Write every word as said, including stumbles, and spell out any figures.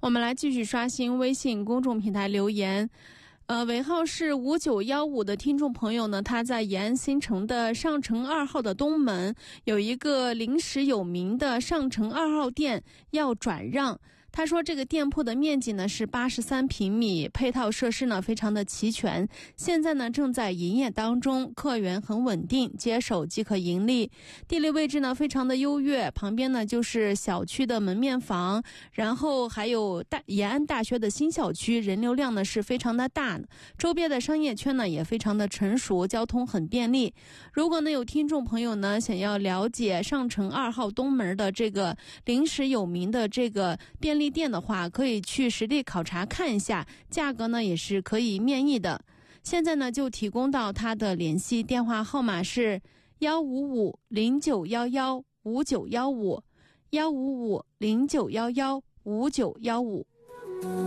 我们来继续刷新微信公众平台留言。呃，尾号是五九一五的听众朋友呢，他在延安新城的上城二号的东门有一个临时有名的上城二号店要转让。他说这个店铺的面积呢是八十三平米，配套设施呢非常的齐全，现在呢正在营业当中，客源很稳定，接手即可盈利。地理位置呢非常的优越，旁边呢就是小区的门面房，然后还有大延安大学的新小区，人流量呢是非常的大，周边的商业圈呢也非常的成熟，交通很便利。如果呢有听众朋友呢想要了解上城二号东门的这个临时有名的这个便利店的话，可以去实地考察看一下，价格呢也是可以面议的。现在呢就提供到他的联系电话号码是幺五五零九幺幺五九幺五幺五五零九幺幺五九幺五。